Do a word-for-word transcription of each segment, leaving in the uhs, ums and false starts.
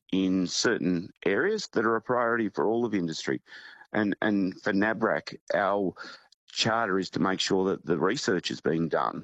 in certain areas that are a priority for all of industry. And, and for NABRAC, our charter is to make sure that the research is being done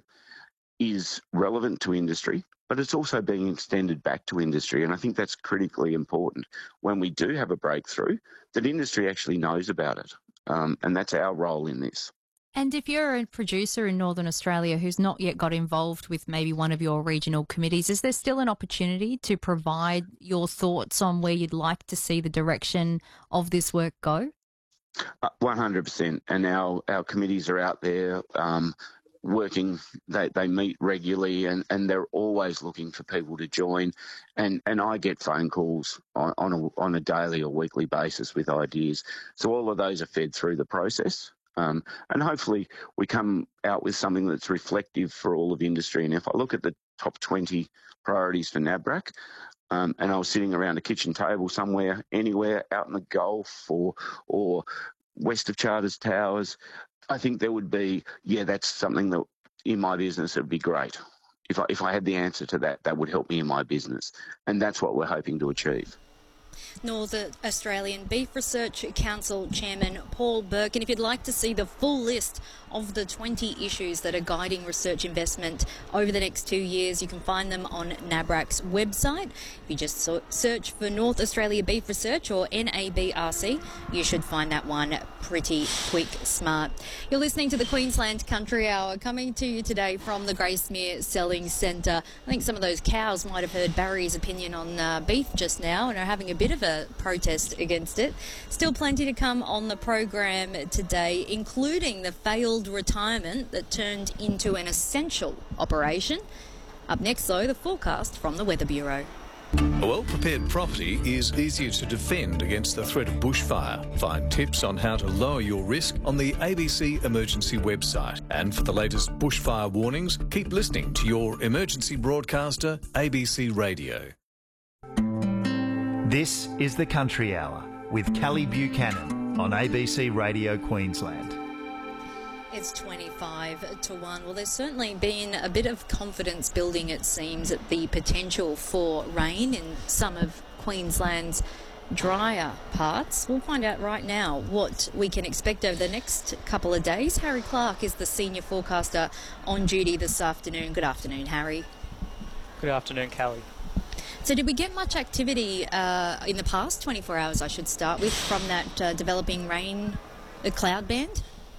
is relevant to industry, but it's also being extended back to industry. And I think that's critically important when we do have a breakthrough, that industry actually knows about it. Um, and that's our role in this. And if you're a producer in Northern Australia who's not yet got involved with maybe one of your regional committees, is there still an opportunity to provide your thoughts on where you'd like to see the direction of this work go? Uh, one hundred percent. And our, our committees are out there um, working. They, they meet regularly, and, and they're always looking for people to join. And, and I get phone calls on, on, a, on a daily or weekly basis with ideas. So all of those are fed through the process. Um, and hopefully we come out with something that's reflective for all of industry. And if I look at the top twenty priorities for NABRAC, um, and I was sitting around a kitchen table somewhere, anywhere out in the Gulf or, or west of Charters Towers, I think there would be, yeah, that's something that in my business would be great. If I, if I had the answer to that, that would help me in my business. And that's what we're hoping to achieve. Northern Australian Beef Research Council Chairman Paul Burke. And if you'd like to see the full list of the twenty issues that are guiding research investment over the next two years, you can find them on NABRAC's website. If you just so search for North Australia Beef Research or N A B R C, you should find that one pretty quick smart. You're listening to the Queensland Country Hour, coming to you today from the Gracemere Selling Centre. I think some of those cows might have heard Barry's opinion on uh, beef just now and are having a bit of a protest against it. Still plenty to come on the program today, including the failed retirement that turned into an essential operation. Up next, though, the forecast from the Weather Bureau. A well-prepared property is easier to defend against the threat of bushfire. Find tips on how to lower your risk on the A B C Emergency website. And for the latest bushfire warnings, keep listening to your emergency broadcaster, A B C Radio. This is the Country Hour with Kelly Buchanan on A B C Radio Queensland. It's twenty-five to one. Well, there's certainly been a bit of confidence building, it seems, at the potential for rain in some of Queensland's drier parts. We'll find out right now what we can expect over the next couple of days. Harry Clark is the senior forecaster on duty this afternoon. Good afternoon, Harry. Good afternoon, Kelly. So did we get much activity uh, in the past twenty-four hours, I should start with, from that uh, developing rain uh, cloud band?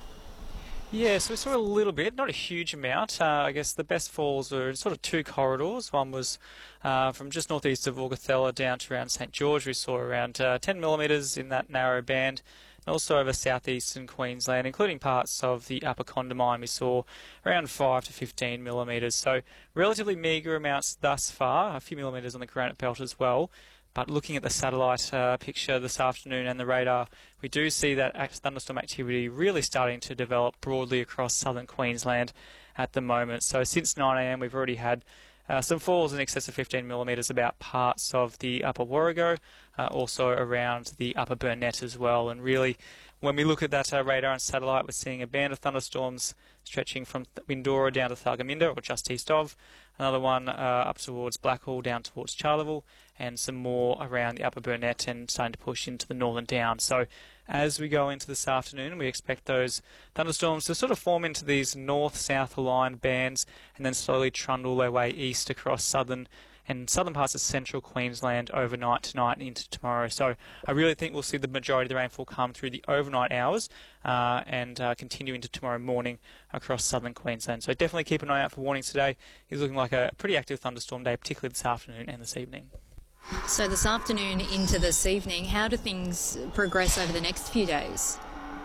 Yeah, so we saw a little bit, not a huge amount. Uh, I guess the best falls were in sort of two corridors. One was uh, from just northeast of Augathella down to around St George. We saw around uh, ten millimetres in that narrow band. And also over southeastern Queensland, including parts of the Upper Condamine, we saw around five to fifteen millimetres. So relatively meagre amounts thus far, a few millimetres on the Granite Belt as well. But looking at the satellite uh, picture this afternoon and the radar, we do see that thunderstorm activity really starting to develop broadly across southern Queensland at the moment. So since nine a m we've already had uh, some falls in excess of fifteen millimetres about parts of the Upper Warrego, uh, also around the Upper Burnett as well. And really, when we look at that uh, radar and satellite, we're seeing a band of thunderstorms stretching from Windora down to Thargomindah, or just east of, another one uh, up towards Blackhall, down towards Charleville, and some more around the Upper Burnett and starting to push into the Northern Downs. So as we go into this afternoon, we expect those thunderstorms to sort of form into these north-south aligned bands and then slowly trundle their way east across southern and southern parts of central Queensland overnight tonight and into tomorrow. So I really think we'll see the majority of the rainfall come through the overnight hours uh, and uh, continue into tomorrow morning across southern Queensland. So definitely keep an eye out for warnings today. It's looking like a pretty active thunderstorm day, particularly this afternoon and this evening. So this afternoon into this evening, how do things progress over the next few days?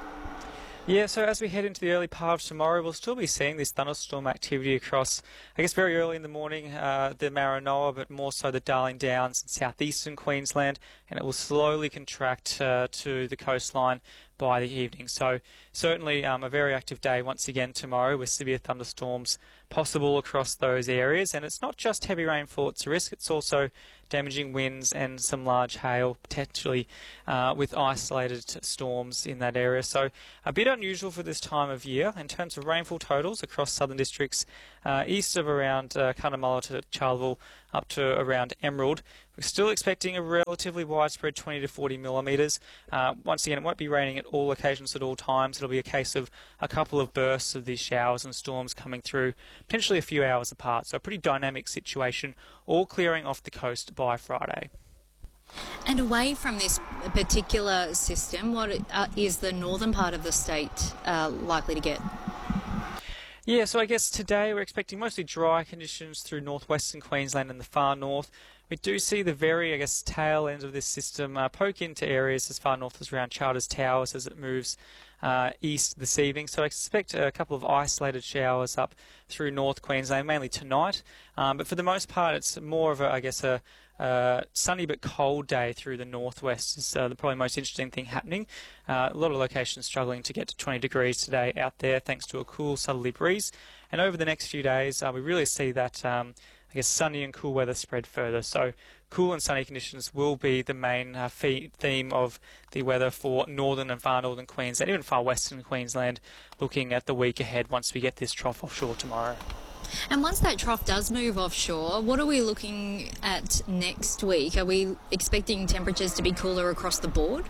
Yeah, so as we head into the early part of tomorrow, we'll still be seeing this thunderstorm activity across, I guess, very early in the morning, uh, the Maranoa, but more so the Darling Downs and southeastern Queensland, and it will slowly contract uh, to the coastline by the evening. So certainly um, a very active day once again tomorrow with severe thunderstorms possible across those areas. And it's not just heavy rainfall it's a risk, it's also damaging winds and some large hail, potentially uh, with isolated storms in that area. So a bit unusual for this time of year. In terms of rainfall totals across southern districts, uh, east of around uh, Cunnamulla to Charleville up to around Emerald, We're still expecting a relatively widespread twenty to forty millimetres. Uh, once again, it won't be raining at all occasions at all times. It'll be a case of a couple of bursts of these showers and storms coming through, potentially a few hours apart. So a pretty dynamic situation, all clearing off the coast by Friday. And away from this particular system, what uh, is the northern part of the state uh, likely to get? Yeah, so I guess today we're expecting mostly dry conditions through northwestern Queensland and the far north. We do see the very, I guess, tail end of this system uh, poke into areas as far north as around Charters Towers as it moves uh, east this evening. So I expect a couple of isolated showers up through North Queensland, mainly tonight. Um, but for the most part, it's more of a, I guess, a Uh, sunny but cold day through the northwest is uh, the probably most interesting thing happening. Uh, a lot of locations struggling to get to twenty degrees today out there thanks to a cool southerly breeze. And over the next few days, uh, we really see that, um, I guess, sunny and cool weather spread further. So cool and sunny conditions will be the main uh, theme of the weather for northern and far northern Queensland, even far western Queensland, looking at the week ahead once we get this trough offshore tomorrow. And once that trough does move offshore, what are we looking at next week? Are we expecting temperatures to be cooler across the board?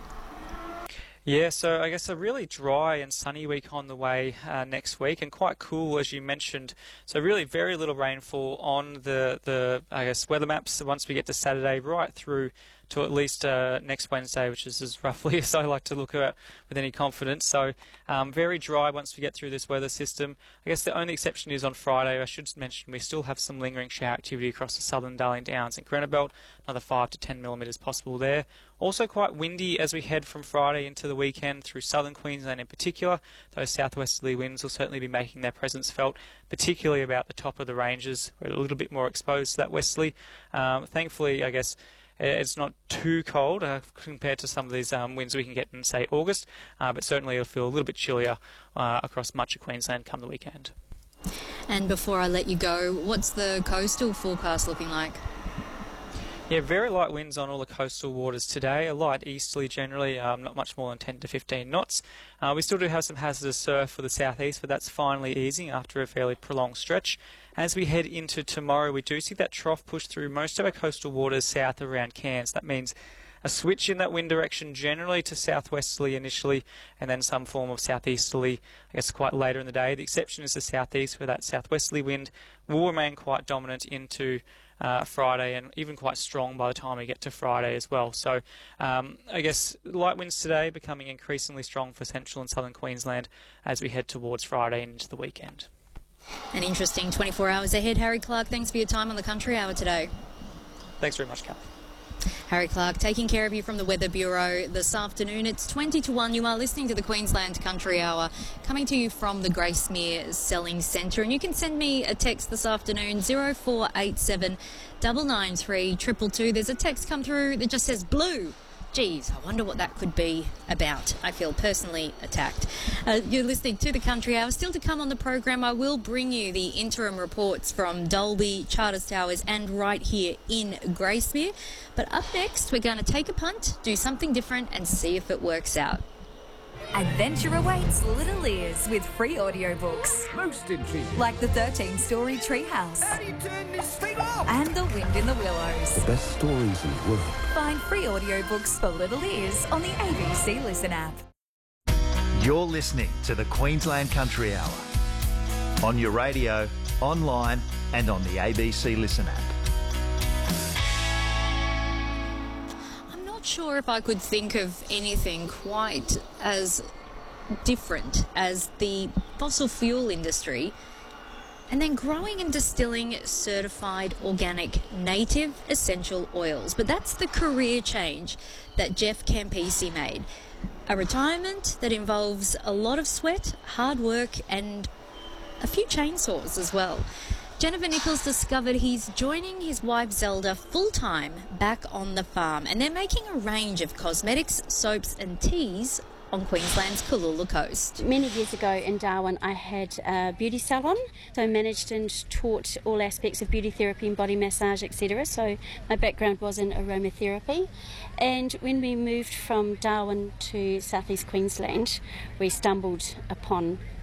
Yeah, so I guess a really dry and sunny week on the way uh, next week, and quite cool, as you mentioned. So really very little rainfall on the, the I guess, weather maps once we get to Saturday, right through to at least uh, next Wednesday, which is as roughly as I like to look at with any confidence. So um, very dry once we get through this weather system. I guess the only exception is on Friday. I should mention we still have some lingering shower activity across the southern Darling Downs and Grenabelt, Belt, another five to ten millimetres possible there. Also quite windy as we head from Friday into the weekend through southern Queensland in particular. Those southwesterly winds will certainly be making their presence felt, particularly about the top of the ranges. We're a little bit more exposed to that westerly. Um, thankfully, I guess, it's not too cold uh, compared to some of these um, winds we can get in, say, August, uh, but certainly it'll feel a little bit chillier uh, across much of Queensland come the weekend. And before I let you go, what's the coastal forecast looking like? Yeah, very light winds on all the coastal waters today, a light easterly generally, um, not much more than ten to fifteen knots. Uh, we still do have some hazardous surf for the southeast, but that's finally easing after a fairly prolonged stretch. As we head into tomorrow, we do see that trough push through most of our coastal waters south around Cairns. That means a switch in that wind direction generally to southwesterly initially, and then some form of southeasterly, I guess, quite later in the day. The exception is the southeast, where that southwesterly wind will remain quite dominant into Uh, Friday, and even quite strong by the time we get to Friday as well. So um, I guess light winds today becoming increasingly strong for central and southern Queensland as we head towards Friday and into the weekend. An interesting twenty-four hours ahead. Harry Clark, thanks for your time on the Country Hour today. Thanks very much, Cal. Harry Clark taking care of you from the Weather Bureau this afternoon. It's twenty to one. You are listening to the Queensland Country Hour, coming to you from the Gracemere Selling Centre. And you can send me a text this afternoon, zero four eight seven nine nine three two two two. There's a text come through that just says blue. Geez, I wonder what that could be about. I feel personally attacked. Uh, you're listening to the Country Hour. Still to come on the program, I will bring you the interim reports from Dalby, Charters Towers and right here in Gracemere. But up next, we're going to take a punt, do something different and see if it works out. Adventure awaits Little Ears with free audiobooks. Most intriguing. Like the thirteen-story Treehouse. How do you turn this thing off? And The Wind in the Willows. The best stories in the world. Find free audiobooks for Little Ears on the A B C Listen app. You're listening to the Queensland Country Hour. On your radio, online and on the A B C Listen app. Not sure if I could think of anything quite as different as the fossil fuel industry and then growing and distilling certified organic native essential oils. But that's the career change that Jeff Campisi made. A retirement that involves a lot of sweat, hard work and a few chainsaws as well. Jennifer Nichols discovered he's joining his wife Zelda full-time back on the farm, and they're making a range of cosmetics, soaps and teas on Queensland's Cooloola coast. Many years ago in Darwin I had a beauty salon, so I managed and taught all aspects of beauty therapy and body massage, et cetera. So my background was in aromatherapy, and when we moved from Darwin to southeast Queensland we stumbled upon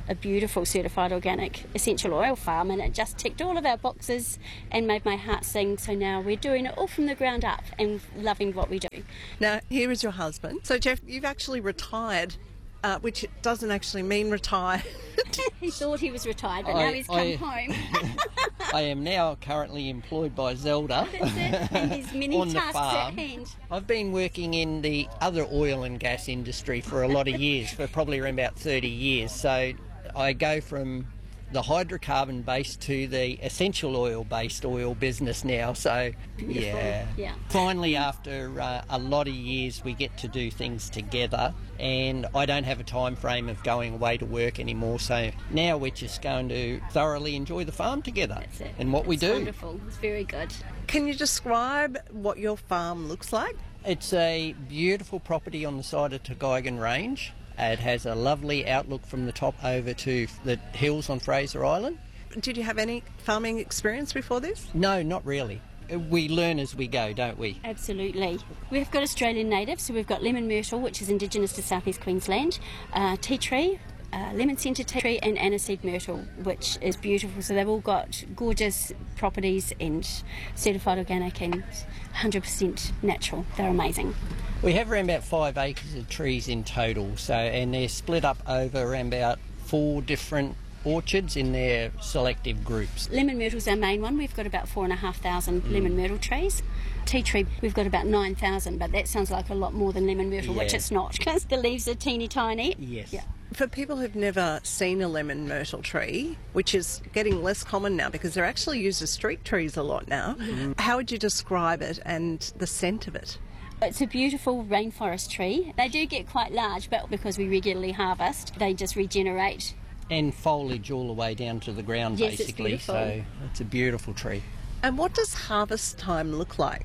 a beautiful certified organic essential oil farm, and it just ticked all of our boxes and made my heart sing. So now we're doing it all from the ground up and loving what we do. Now, here is your husband. So, Jeff, you've actually retired, uh, which doesn't actually mean retire. He thought he was retired, but I, now he's come I, home. I am now currently employed by Zelda and his many on the tasks farm. at hand. I've been working in the other oil and gas industry for a lot of years, for probably around about thirty years. So I go from the hydrocarbon based to the essential oil based oil business now. So yeah. yeah. Finally, after uh, a lot of years, we get to do things together, and I don't have a time frame of going away to work anymore. So now we're just going to thoroughly enjoy the farm together. That's it. And what we It's do. Wonderful. It's very good. Can you describe what your farm looks like? It's a beautiful property on the side of Tugaigan Range. It has a lovely outlook from the top over to the hills on Fraser Island. Did you have any farming experience before this? No, not really. We learn as we go, don't we? Absolutely. We've got Australian natives, so we've got lemon myrtle, which is indigenous to southeast Queensland, uh, tea tree, uh, lemon centre tea tree, and aniseed myrtle, which is beautiful. So they've all got gorgeous properties and certified organic and one hundred percent natural. They're amazing. We have around about five acres of trees in total, so and they're split up over around about four different orchards in their selective groups. Lemon myrtle's our main one. We've got about four and a half thousand mm. lemon myrtle trees. Tea tree, we've got about nine thousand, but that sounds like a lot more than lemon myrtle, yeah. which it's not, because the leaves are teeny tiny. Yes. Yeah. For people who've never seen a lemon myrtle tree, which is getting less common now because they're actually used as street trees a lot now, mm. how would you describe it and the scent of it? It's a beautiful rainforest tree. They do get quite large, but because we regularly harvest, they just regenerate. And foliage all the way down to the ground, yes, basically. It's beautiful. So it's a beautiful tree. And what does harvest time look like?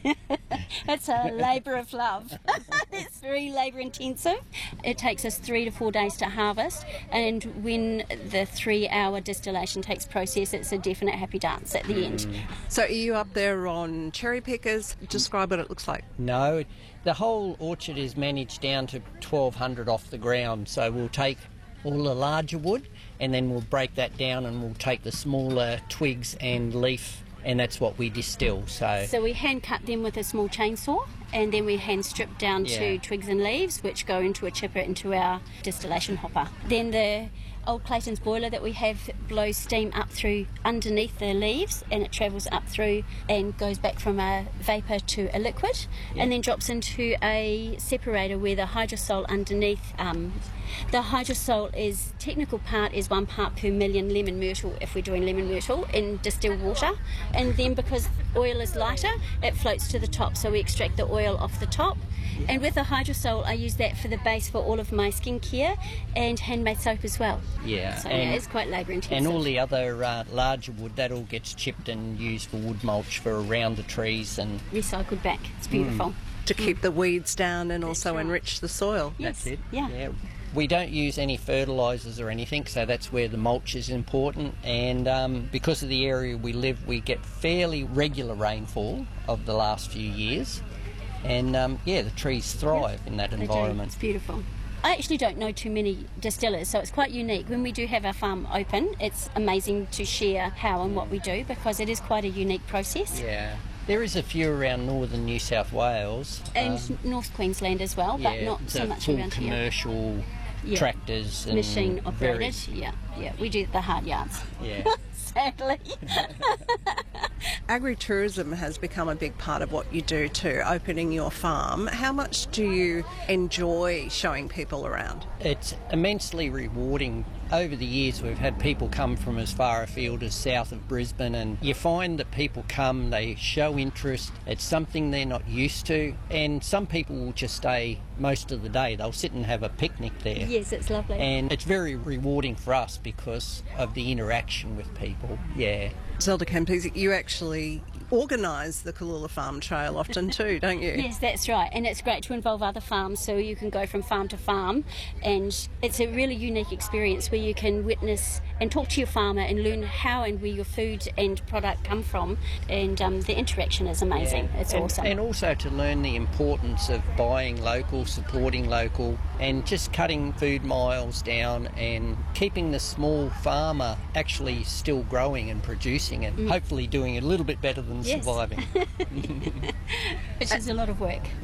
It's a labour of love. It's very labour intensive. It takes us three to four days to harvest, and when the three hour distillation takes process, it's a definite happy dance at the mm. end. So are you up there on cherry pickers? Describe what it looks like. No, the whole orchard is managed down to twelve hundred off the ground, so we'll take all the larger wood and then we'll break that down and we'll take the smaller twigs and leaf, and that's what we distill. So so we hand cut them with a small chainsaw, and then we hand strip down yeah. to twigs and leaves, which go into a chipper into our distillation hopper. Then the old Clayton's boiler that we have blows steam up through underneath the leaves, and it travels up through and goes back from a vapour to a liquid, yeah. and then drops into a separator where the hydrosol underneath um, the hydrosol is technical part is one part per million lemon myrtle if we're doing lemon myrtle in distilled water, and then because oil is lighter it floats to the top, so we extract the oil off the top. And with the hydrosol, I use that for the base for all of my skincare and handmade soap as well. Yeah, so and, yeah, it's quite labour intensive. And all the other uh, larger wood, that all gets chipped and used for wood mulch for around the trees and recycled back. It's beautiful. Mm. To keep the weeds down and also right. enrich the soil. Yes. That's it. Yeah. yeah. We don't use any fertilisers or anything, so that's where the mulch is important. And um, because of the area we live, we get fairly regular rainfall of the last few years. And um, yeah, the trees thrive yep, in that environment. It's beautiful. I actually don't know too many distillers, so it's quite unique. When we do have our farm open, it's amazing to share how and what we do, because it is quite a unique process. Yeah. There is a few around northern New South Wales. And um, North Queensland as well, but yeah, not so much full around commercial here. Yeah. Tractors and machine operated. very... Yeah, yeah. We do the hard yards. Yeah. Sadly. Agritourism has become a big part of what you do too, opening your farm. How much do you enjoy showing people around? It's immensely rewarding. Over the years we've had people come from as far afield as south of Brisbane, and you find that people come, they show interest, it's something they're not used to, and some people will just stay most of the day. They'll sit and have a picnic there. Yes, it's lovely. And it's very rewarding for us because of the interaction with people. Yeah. Zelda Campese, you actually organise the Cooloola Farm Trail often too, don't you? Yes, that's right. And it's great to involve other farms, so you can go from farm to farm, and it's a really unique experience where you can witness and talk to your farmer and learn how and where your food and product come from, and um, the interaction is amazing. Yeah. It's and, awesome. And also to learn the importance of buying local, supporting local, and just cutting food miles down and keeping the small farmer actually still growing and producing and Mm. hopefully doing a little bit better than Yes. surviving. Which is a lot of work.